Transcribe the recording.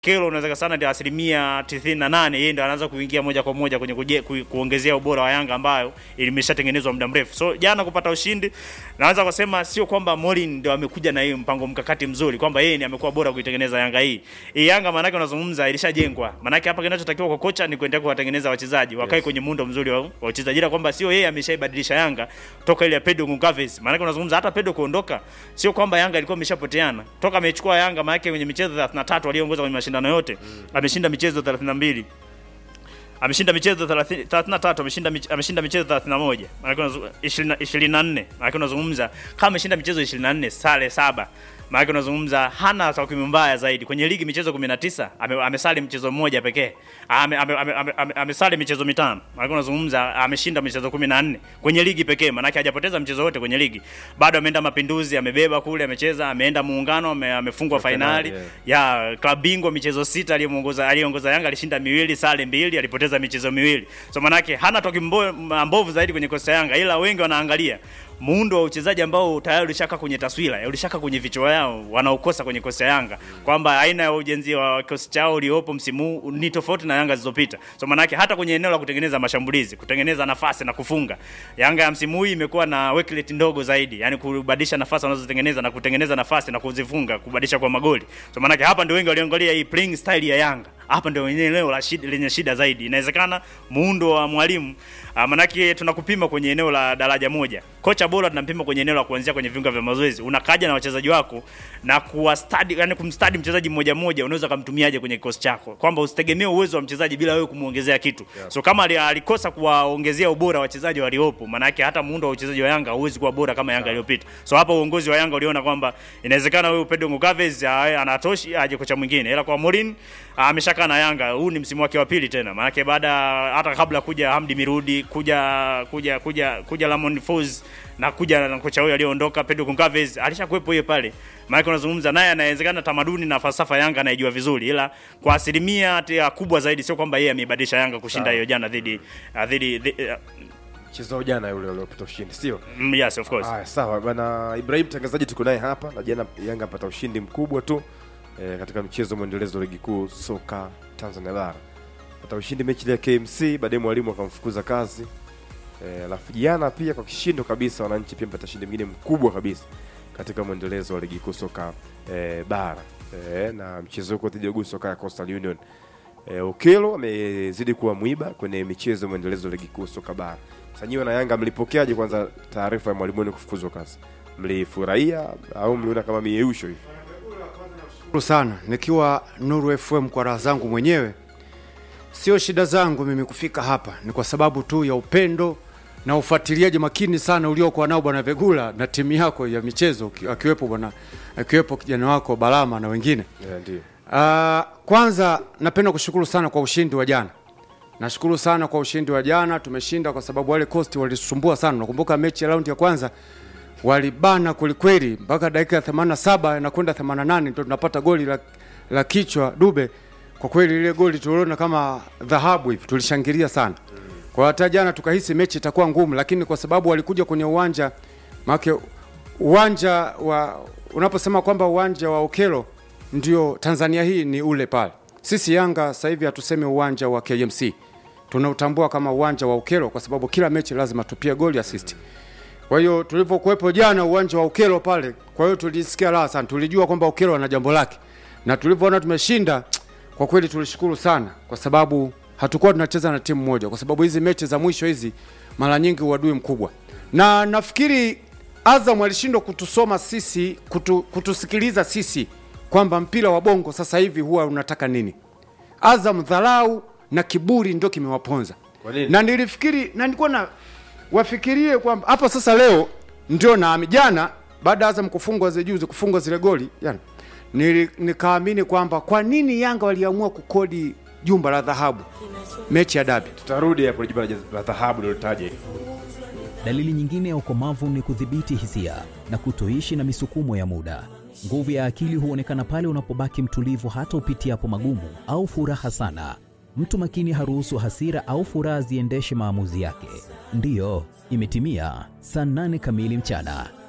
Kelo unaweza sana ndio 98% yeye ndio anaanza kuingia moja kwa moja kwenye kuongezea ubora wa Yanga ambayo ilimeshatengenezwa muda mrefu. So jana kupata ushindi, naweza kusema sio kwamba Morin ndio amekuja na hiyo mpango mkakati mzuri kwamba yeye ni amekuwa bora kuitengeneza Yanga hii. Yanga maana yake unazungumza ilishajengwa. Maana yake hapa kinachotakiwa kwa kocha ni kuendelea kuwatengeneza wachezaji wakae kwenye muundo mzuri wa wachezaji, ila kwamba sio yeye ameshaibadilisha Yanga toka ile ya Pedro Goncalves. Maana yake unazungumza hata Pedro kuondoka sio kwamba Yanga ilikuwa imeshapoteana. Toka amechukua Yanga maana yake kwenye michezo 33 aliongoza kwenye mashindano yote, ameshinda michezo 32. Ameshinda michezo 33, ameshinda michezo 31. Maana 24. Maana unazungumza kama ameshinda michezo 24, sare 7. Maana unazungumza hana takwimu mbaya zaidi. Kwenye ligi michezo 19, amesali mchezo mmoja pekee. Amesali michezo 5. Maana unazungumza ameshinda michezo 14 kwenye ligi pekee. Maana hajapoteza mchezo wote kwenye ligi. Bado ameenda Mapinduzi, amebeba kule, amecheza, ameenda Muungano, amefungwa finali ya klabu bingwa michezo 6 aliongoza Yanga, alishinda 2, sare 2, alipoteza michezo 2. So maana hana takwimu mbovu zaidi kwenye kosta Yanga, ila wengi wanaangalia muundo wa uchezaji ambao tayari ulishaka kwenye taswira, ulishaka kwenye vichwa yao wanaokosa kwenye kosta Yanga, kwamba aina ya ujenzi wa kosta chao uliopo msimu ni tofauti na Yanga zilizopita. So maana hata kwenye eneo la kutengeneza mashambulizi, kutengeneza nafasi na kufunga, Yanga ya msimu huu imekuwa na work rate ndogo zaidi, yani kubadilisha nafasi wanazotengeneza na kutengeneza nafasi na kuzifunga, kubadilisha kwa magoli. So maana hapa ndio wengi waliangalia hii playing style ya Yanga. Hapa ndio eneo la shida lenye shida zaidi. Inawezekana muundo wa mwalimu, manake tunakupima kwenye eneo la daraja moja. Kocha bora tunampima kwenye eneo la kuanzia kwenye viunga vya mazoezi. Unakaja na wachezaji wako na kuwa study, yani kumstudy mchezaji mmoja mmoja, unaweza kumtumiaje kwenye kikosi chako, kwamba usitegemee uwezo wa mchezaji bila wewe kumuongezea kitu. So kama alikosa kuwaongezea ubora wachezaji waliopo, manake hata muundo wa uchezaji wa Yanga hauwezi kuwa bora kama Yanga iliyopita. So hapa uongozi wa Yanga uliona kwamba inawezekana wewe Pedro Goncalves anatoshi aje kocha mwingine, ila kwa Morin ameshaka na Yanga huu ni msimu wake wa pili tena. Maana baada hata kabla kuja Hamdi Mirudi, kuja Lamon Fouz na kuja na kocha huyo aliondoka Pedro Goncalves, alishakuepo yeye pale. Maana unazungumza naye anawezekana tamaduni na falsafa Yanga anaijua vizuri, ila kwa asilimia kubwa zaidi sio kwamba yeye amebadilisha Yanga kushinda hiyo jana dhidi mchezo jana yule uliopata ushindi, sio? Yes, of course. Sawa bwana Ibrahim, tangazaji tuko naye hapa, na jana Yanga apata ushindi mkubwa tu katika mchezo mwendelezo wa ligi kuu soka Tanzania bara. Apata ushindi mechi ya KMC, baadaye mwalimu akamfukuza kazi. Alafu jana pia kwa kishindo kabisa wananchi pia mpata ushindi mwingine mkubwa kabisa katika mwendelezo wa ligi kuu soka bara. Na mchezo huko dhidi ya soka ya Coastal Union. Okelo amezidi kuwa mwiba kwenye michezo mwendelezo wa ligi kuu soka bara. Sasa nyinyi na Yanga mlipokeaje kwanza taarifa ya mwalimu ni kufukuzwa kazi? Mlifurahia au mliona kama miyeusho hivi? Nashukuru sana nikiwa Nuru FM kwa raha zangu mwenyewe. Sio shida zangu mimi kufika hapa, ni kwa sababu tu ya upendo na ufuatiliaji makini sana uliokuwa nao bwana Vegula na timu yako ya michezo, akiwepo kijana wako Balama na wengine. Ndio. Kwanza napenda kushukuru sana kwa ushindi wa jana. Nashukuru sana kwa ushindi wa jana. Tumeshinda kwa sababu wale Coast walisumbua sana. Nakumbuka mechi ya round ya kwanza walibana kulikweli mpaka dakika ya 87 na kwenda 88 ndio tunapata goli la kichwa Dube. Kwa kweli ile goli tuliona kama dhahabu hivi, tulishangilia sana. Kwa hata jana tukahisi mechi itakuwa ngumu, lakini kwa sababu walikuja kwenye uwanja, maana uwanja wa unaposema kwamba uwanja wa Okelo ndio Tanzania hii ni ule pale. Sisi Yanga sasa hivi hatusemi uwanja wa KMC. Tunautambua kama uwanja wa Okelo kwa sababu kila mechi lazima tupie goli assist. Kwa hiyo tulipokuepo jana uwanja wa Okelo pale, kwa hiyo tulisikia raha sana. Tulijua kwamba Okelo ana jambo lake. Na tulipoona tumeshinda, kwa kweli tulishukuru sana kwa sababu hatakuwa tunacheza na timu moja, kwa sababu hizi mechi za mwisho hizi mara nyingi uadui mkubwa. Na nafikiri Azam alishindwa kutusoma sisi, kutusikiliza sisi kwamba mpira wa bongo sasa hivi huwa unataka nini. Azam dharau na kiburi ndio kimewaponza. Na nilifikiri na nilikuwa na wafikirie kwamba hapa sasa leo ndio na jana baada Azam kufungwa zile goli yani nikaamini kwamba kwa nini Yanga waliamua kukodi jumba la dhahabu mechi ya dabi. Tutarudi hapo jumba la dhahabu lilotaja. Dalili nyingine ya ukomavu ni kudhibiti hisia na kutoishi na misukumo ya muda. Nguvu ya akili huonekana pale unapobaki mtulivu hata upitiapo magumu au furaha sana. Mtu makini haruhusu hasira au furaha ziendeshe maamuzi yake. Ndiyo, imetimia saa 8 kamili mchana.